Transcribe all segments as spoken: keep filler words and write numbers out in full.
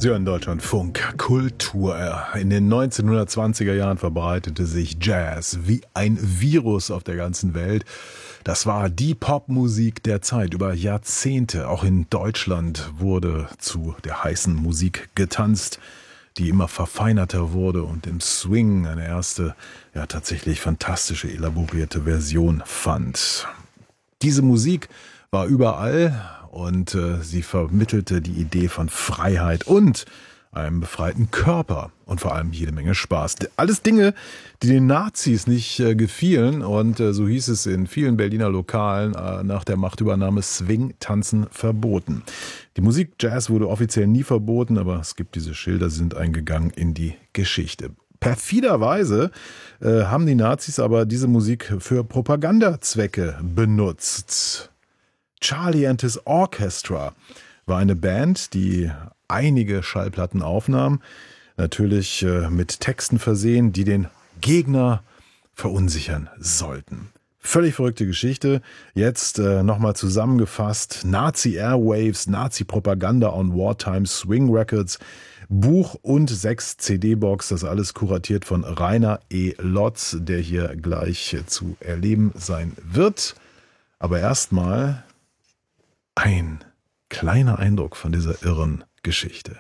Sie hören Deutschlandfunk Kultur. In den neunzehnhundertzwanziger Jahren verbreitete sich Jazz wie ein Virus auf der ganzen Welt. Das war die Popmusik der Zeit. Über Jahrzehnte, auch in Deutschland, wurde zu der heißen Musik getanzt, die immer verfeinerter wurde und im Swing eine erste, ja tatsächlich fantastische, elaborierte Version fand. Diese Musik war überall und äh, sie vermittelte die Idee von Freiheit und einem befreiten Körper und vor allem jede Menge Spaß. Alles Dinge, die den Nazis nicht äh, gefielen, und äh, so hieß es in vielen Berliner Lokalen äh, nach der Machtübernahme: Swing-Tanzen verboten. Die Musik Jazz wurde offiziell nie verboten, aber es gibt diese Schilder, sie sind eingegangen in die Geschichte. Perfiderweise äh, haben die Nazis aber diese Musik für Propagandazwecke benutzt. Charlie and his Orchestra war eine Band, die einige Schallplatten aufnahm, natürlich äh, mit Texten versehen, die den Gegner verunsichern sollten. Völlig verrückte Geschichte. Jetzt äh, nochmal zusammengefasst: Nazi Airwaves, Nazi-Propaganda on Wartime Swing Records, Buch und sechs C D-Box, das alles kuratiert von Rainer E. Lotz, der hier gleich äh, zu erleben sein wird. Aber erstmal ein kleiner Eindruck von dieser irren Geschichte.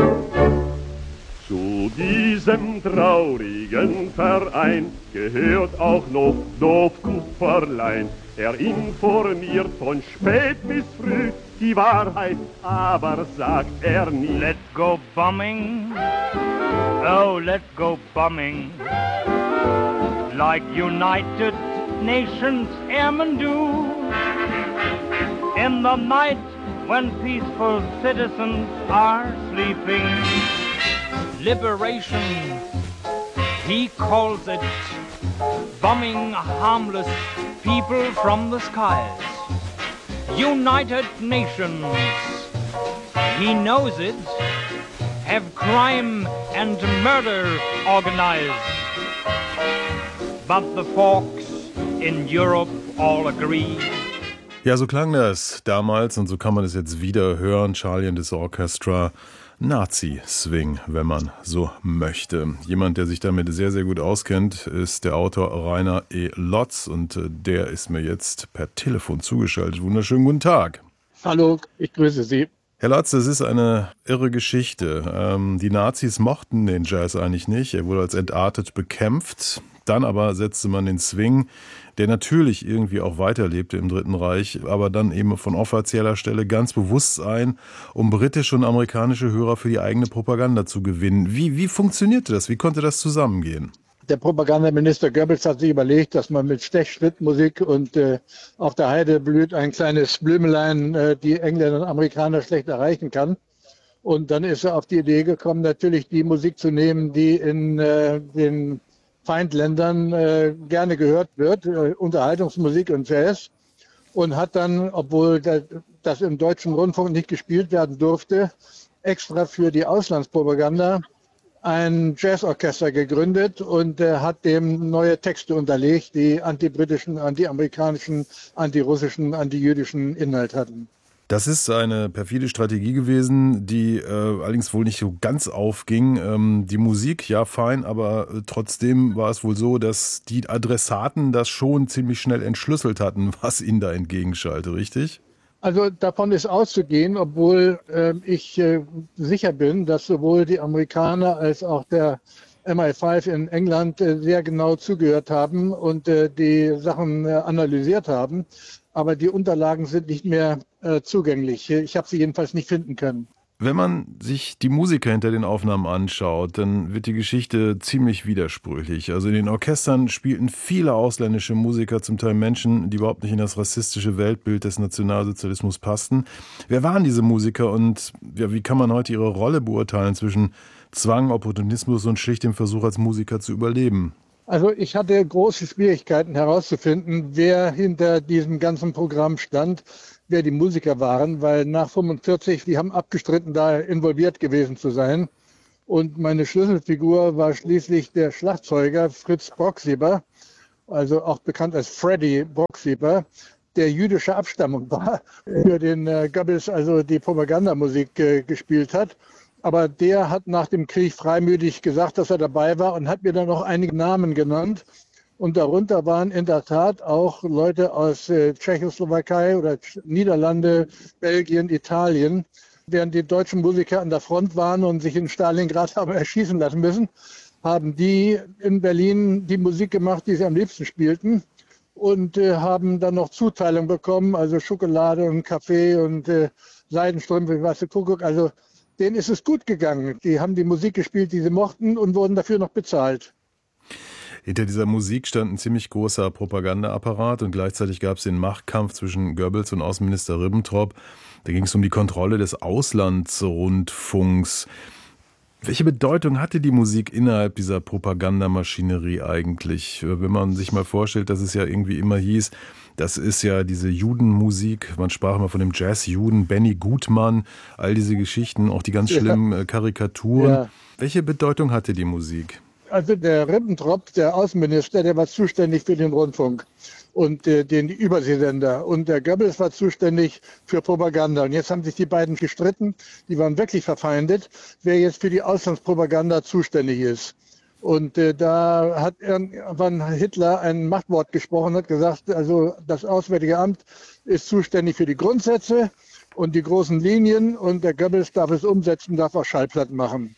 Zu diesem traurigen Verein gehört auch noch Doofkupferlein. Er informiert von spät bis früh die Wahrheit, aber sagt er nie. Let's go bombing, oh let's go bombing, like United Nations airmen do. In the night when peaceful citizens are sleeping, liberation, he calls it, bombing harmless people from the skies. United Nations, he knows it, have crime and murder organized. But the folks in Europe all agree. Ja, so klang das damals und so kann man es jetzt wieder hören. Charlie and his Orchestra, Nazi-Swing, wenn man so möchte. Jemand, der sich damit sehr, sehr gut auskennt, ist der Autor Rainer E. Lotz, und der ist mir jetzt per Telefon zugeschaltet. Wunderschönen guten Tag. Hallo, ich grüße Sie. Herr Lotz, das ist eine irre Geschichte. Ähm, die Nazis mochten den Jazz eigentlich nicht. Er wurde als entartet bekämpft. Dann aber setzte man den Swing, der natürlich irgendwie auch weiterlebte im Dritten Reich, aber dann eben von offizieller Stelle ganz bewusst ein, um britische und amerikanische Hörer für die eigene Propaganda zu gewinnen. Wie, wie funktionierte das? Wie konnte das zusammengehen? Der Propagandaminister Goebbels hat sich überlegt, dass man mit Stechschrittmusik und äh, auf der Heide blüht ein kleines Blümelein, äh, die Engländer und Amerikaner schlecht erreichen kann. Und dann ist er auf die Idee gekommen, natürlich die Musik zu nehmen, die in äh, den Feindländern äh, gerne gehört wird, äh, Unterhaltungsmusik und Jazz, und hat dann, obwohl das, das im deutschen Rundfunk nicht gespielt werden durfte, extra für die Auslandspropaganda ein Jazzorchester gegründet und äh, hat dem neue Texte unterlegt, die antibritischen, antiamerikanischen, antirussischen, antijüdischen Inhalt hatten. Das ist eine perfide Strategie gewesen, die äh, allerdings wohl nicht so ganz aufging. Ähm, die Musik, ja fein, aber äh, trotzdem war es wohl so, dass die Adressaten das schon ziemlich schnell entschlüsselt hatten, was ihnen da entgegenschallte, richtig? Also davon ist auszugehen, obwohl äh, ich äh, sicher bin, dass sowohl die Amerikaner als auch der M I fünf in England äh, sehr genau zugehört haben und äh, die Sachen äh, analysiert haben. Aber die Unterlagen sind nicht mehr äh, zugänglich. Ich habe sie jedenfalls nicht finden können. Wenn man sich die Musiker hinter den Aufnahmen anschaut, dann wird die Geschichte ziemlich widersprüchlich. Also in den Orchestern spielten viele ausländische Musiker, zum Teil Menschen, die überhaupt nicht in das rassistische Weltbild des Nationalsozialismus passten. Wer waren diese Musiker und ja, wie kann man heute ihre Rolle beurteilen zwischen Zwang, Opportunismus und schlicht dem Versuch, als Musiker zu überleben? Also ich hatte große Schwierigkeiten herauszufinden, wer hinter diesem ganzen Programm stand, wer die Musiker waren, weil nach fünfundvierzig, die haben abgestritten, da involviert gewesen zu sein. Und meine Schlüsselfigur war schließlich der Schlagzeuger Fritz Brocksieber, also auch bekannt als Freddy Brocksieber, der jüdischer Abstammung war, für den äh, Goebbels also die Propagandamusik äh, gespielt hat. Aber der hat nach dem Krieg freimütig gesagt, dass er dabei war und hat mir dann noch einige Namen genannt. Und darunter waren in der Tat auch Leute aus äh, Tschechoslowakei oder Niederlande, Belgien, Italien. Während die deutschen Musiker an der Front waren und sich in Stalingrad haben erschießen lassen müssen, haben die in Berlin die Musik gemacht, die sie am liebsten spielten. Und äh, haben dann noch Zuteilung bekommen, also Schokolade und Kaffee und äh, Seidenstrümpfe, weißt du, Kuckuck. Also denen ist es gut gegangen. Die haben die Musik gespielt, die sie mochten und wurden dafür noch bezahlt. Hinter dieser Musik stand ein ziemlich großer Propagandaapparat und gleichzeitig gab es den Machtkampf zwischen Goebbels und Außenminister Ribbentrop. Da ging es um die Kontrolle des Auslandsrundfunks. Welche Bedeutung hatte die Musik innerhalb dieser Propagandamaschinerie eigentlich? Wenn man sich mal vorstellt, dass es ja irgendwie immer hieß, das ist ja diese Judenmusik, man sprach immer von dem Jazz-Juden, Benny Goodman, all diese Geschichten, auch die ganz schlimmen ja. Karikaturen. Ja. Welche Bedeutung hatte die Musik? Also der Ribbentrop, der Außenminister, der war zuständig für den Rundfunk und äh, den Überseesender. Und der Goebbels war zuständig für Propaganda. Und jetzt haben sich die beiden gestritten, die waren wirklich verfeindet, wer jetzt für die Auslandspropaganda zuständig ist. Und äh, da hat irgendwann Hitler ein Machtwort gesprochen, hat gesagt, also das Auswärtige Amt ist zuständig für die Grundsätze und die großen Linien und der Goebbels darf es umsetzen, darf auch Schallplatten machen.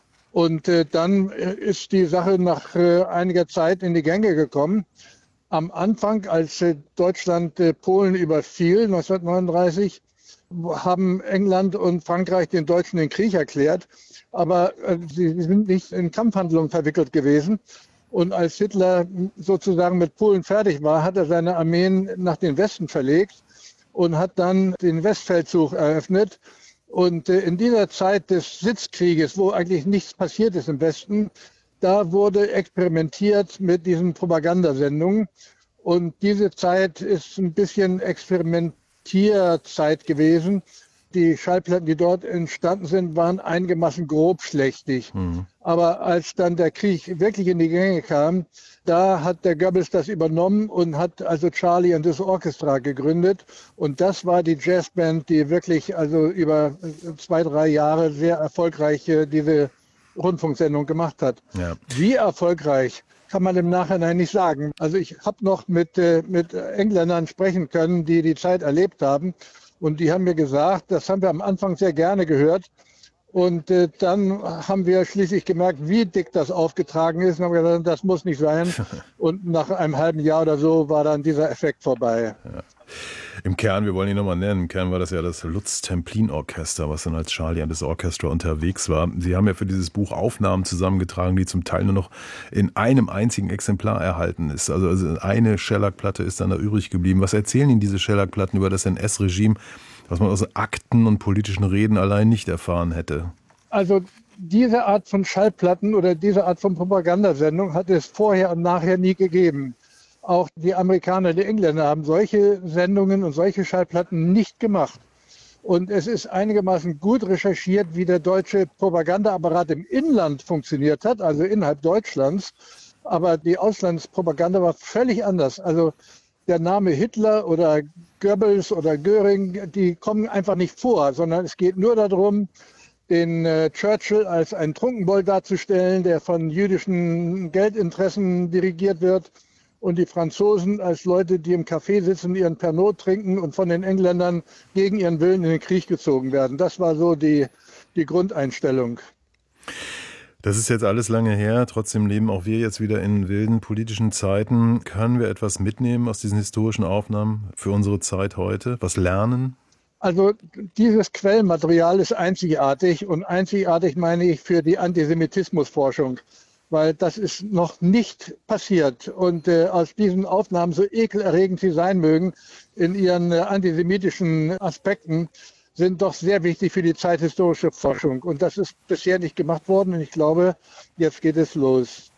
Und äh, dann ist die Sache nach äh, einiger Zeit in die Gänge gekommen. Am Anfang, als äh, Deutschland äh, Polen überfiel, neunzehnhundertneununddreißig, haben England und Frankreich den Deutschen den Krieg erklärt. Aber äh, sie sind nicht in Kampfhandlungen verwickelt gewesen. Und als Hitler sozusagen mit Polen fertig war, hat er seine Armeen nach den Westen verlegt und hat dann den Westfeldzug eröffnet. Und äh, in dieser Zeit des Sitzkrieges, wo eigentlich nichts passiert ist im Westen, da wurde experimentiert mit diesen Propagandasendungen. Und diese Zeit ist ein bisschen Experimentierzeit gewesen. Die Schallplatten, die dort entstanden sind, waren einigermaßen grobschlächtig. Mhm. Aber als dann der Krieg wirklich in die Gänge kam, da hat der Goebbels das übernommen und hat also Charlie and his Orchestra gegründet. Und das war die Jazzband, die wirklich also über zwei, drei Jahre sehr erfolgreich diese Rundfunksendung gemacht hat. Ja. Wie erfolgreich kann man im Nachhinein nicht sagen. Also ich habe noch mit, mit Engländern sprechen können, die die Zeit erlebt haben. Und die haben mir gesagt, das haben wir am Anfang sehr gerne gehört. Und äh, dann haben wir schließlich gemerkt, wie dick das aufgetragen ist. Und haben gesagt, das muss nicht sein. Und nach einem halben Jahr oder so war dann dieser Effekt vorbei. Ja. Im Kern, wir wollen ihn nochmal nennen, im Kern war das ja das Lutz-Templin-Orchester, was dann als Charlie and his Orchestra unterwegs war. Sie haben ja für dieses Buch Aufnahmen zusammengetragen, die zum Teil nur noch in einem einzigen Exemplar erhalten ist. Also, also eine Shellac-Platte ist dann da übrig geblieben. Was erzählen Ihnen diese Shellac-Platten über das N S-Regime, was man aus Akten und politischen Reden allein nicht erfahren hätte? Also diese Art von Schallplatten oder diese Art von Propagandasendung hat es vorher und nachher nie gegeben. Auch die Amerikaner, die Engländer haben solche Sendungen und solche Schallplatten nicht gemacht. Und es ist einigermaßen gut recherchiert, wie der deutsche Propagandaapparat im Inland funktioniert hat, also innerhalb Deutschlands. Aber die Auslandspropaganda war völlig anders. Also der Name Hitler oder Goebbels oder Göring, die kommen einfach nicht vor, sondern es geht nur darum, den äh, Churchill als einen Trunkenbold darzustellen, der von jüdischen Geldinteressen dirigiert wird. Und die Franzosen als Leute, die im Café sitzen, ihren Pernod trinken und von den Engländern gegen ihren Willen in den Krieg gezogen werden. Das war so die, die Grundeinstellung. Das ist jetzt alles lange her. Trotzdem leben auch wir jetzt wieder in wilden politischen Zeiten. Können wir etwas mitnehmen aus diesen historischen Aufnahmen für unsere Zeit heute? Was lernen? Also dieses Quellmaterial ist einzigartig. Und einzigartig meine ich für die Antisemitismusforschung. Weil das ist noch nicht passiert. Und äh, aus diesen Aufnahmen, so ekelerregend sie sein mögen, in ihren äh, antisemitischen Aspekten, sind doch sehr wichtig für die zeithistorische Forschung. Und das ist bisher nicht gemacht worden. Und ich glaube, jetzt geht es los.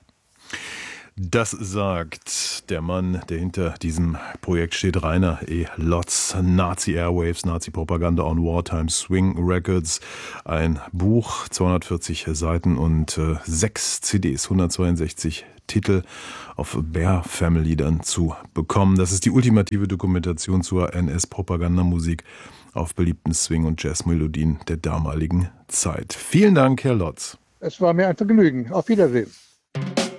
Das sagt der Mann, der hinter diesem Projekt steht, Rainer E. Lotz, Nazi Airwaves, Nazi-Propaganda on Wartime Swing Records. Ein Buch, zweihundertvierzig Seiten und äh, sechs C Ds, hundertzweiundsechzig Titel auf Bear Family dann zu bekommen. Das ist die ultimative Dokumentation zur N S-Propagandamusik auf beliebten Swing- und Jazzmelodien der damaligen Zeit. Vielen Dank, Herr Lotz. Es war mir ein Vergnügen. Auf Wiedersehen.